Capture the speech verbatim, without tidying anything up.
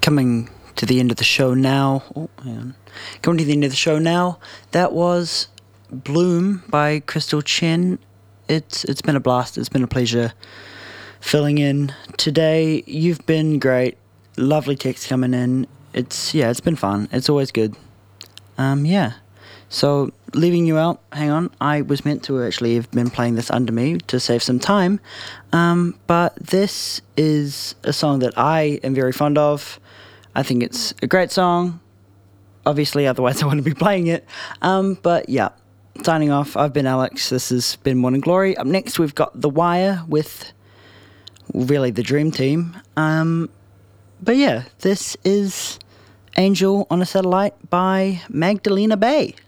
coming to the end of the show now. Oh, hang on. Coming to the end of the show now. That was Bloom by Crystal Chen. It's it's been a blast. It's been a pleasure filling in today. You've been great. Lovely text coming in. It's yeah, it's been fun. It's always good. Um, yeah. So leaving you out. Hang on. I was meant to actually have been playing this under me to save some time. Um, but this is a song that I am very fond of. I think it's a great song. Obviously, otherwise I wouldn't be playing it. Um, but yeah. Signing off, I've been Alex, this has been Morning Glory. Up next we've got The Wire with really the Dream Team. Um, but yeah, this is Angel on a Satellite by Magdalena Bay.